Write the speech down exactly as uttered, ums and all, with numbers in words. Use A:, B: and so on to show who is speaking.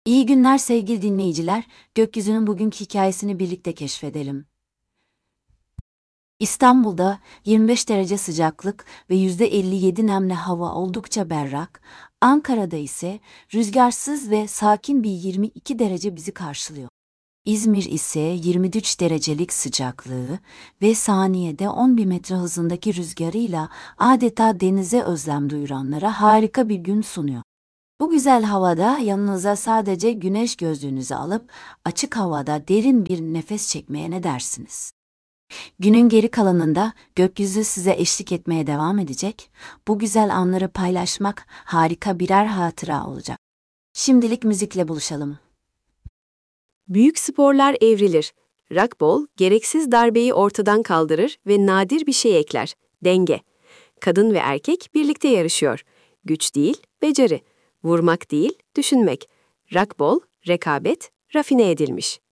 A: İyi günler sevgili dinleyiciler. Gökyüzünün bugünkü hikayesini birlikte keşfedelim. İstanbul'da yirmi beş derece sıcaklık ve yüzde elli yedi nemli hava oldukça berrak. Ankara'da ise rüzgarsız ve sakin bir yirmi iki derece bizi karşılıyor. İzmir ise yirmi üç derecelik sıcaklığı ve saniyede on bir metre hızındaki rüzgarıyla adeta denize özlem duyuranlara harika bir gün sunuyor. Bu güzel havada yanınıza sadece güneş gözlüğünüzü alıp açık havada derin bir nefes çekmeye ne dersiniz? Günün geri kalanında gökyüzü size eşlik etmeye devam edecek. Bu güzel anları paylaşmak harika birer hatıra olacak. Şimdilik müzikle buluşalım.
B: Büyük sporlar evrilir. Rockball, gereksiz darbeyi ortadan kaldırır ve nadir bir şey ekler. Denge. Kadın ve erkek birlikte yarışıyor. Güç değil, beceri. Vurmak değil, düşünmek. Rockball, rekabet, rafine edilmiş.